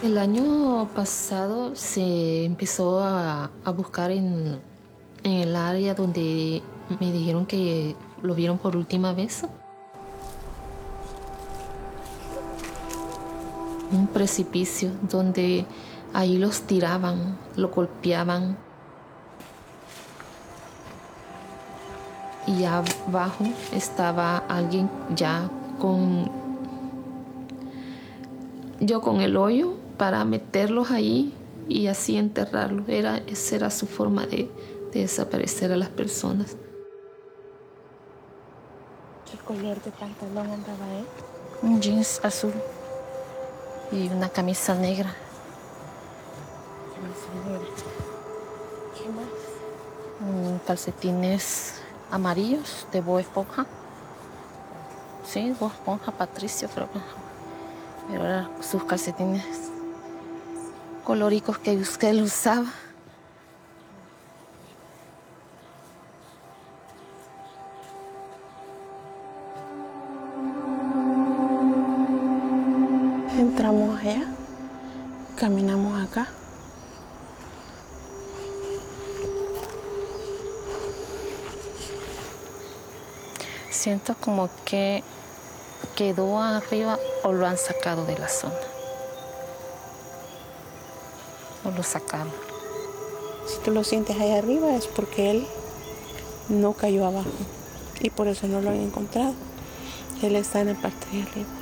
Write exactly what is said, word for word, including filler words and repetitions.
El año pasado se empezó a, a buscar en, en el área donde me dijeron que lo vieron por última vez. Un precipicio donde ahí los tiraban, lo golpeaban. Y abajo estaba alguien ya con... Yo con el hoyo para meterlos ahí y así enterrarlos. Era, esa era su forma de, de desaparecer a las personas. ¿Qué color de pantalón andaba él? Un jeans azul y una camisa negra. Camisa negra. ¿Qué más? Mm, calcetines amarillos de Bob Esponja. Sí, Bob Esponja, Patricio creo que. Pero eran sus calcetines colóricos que usted usaba. Entramos allá, caminamos acá. Siento como que quedó arriba o lo han sacado de la zona. O lo sacaron. Si tú lo sientes ahí arriba es porque él no cayó abajo y por eso no lo han encontrado. Él está en la parte de arriba.